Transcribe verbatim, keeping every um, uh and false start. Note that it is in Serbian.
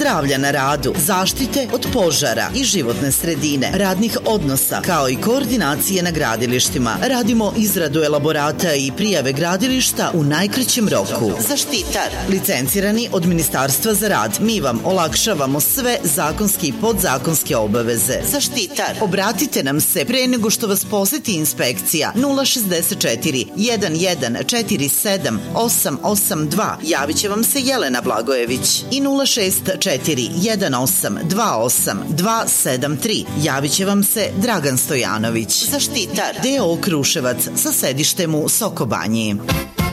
zdravlja na radu, zaštite od požara i životne sredine, radnih odnosa, kao i koordinacije na gradilištima. Radimo izradu elaborata i prijave gradilišta u najkraćem roku. Zaštitar, licencirani od Ministarstva za rad. Mi vam olakšavamo sve zakonske i podzakonske obaveze. Zaštitar, obratite nam se pre nego što vas poseti inspekcija nula šezdeset četiri jedan jedan četiri sedam osam osam dva. Javit će vam se Jelena Blagojević i nula šest četiri jedan osam dva osam dva sedam tri. Javit će vam se Dragan Stojanović. Zaštitar, D O Kruševac sa sedištem u Sokobanji.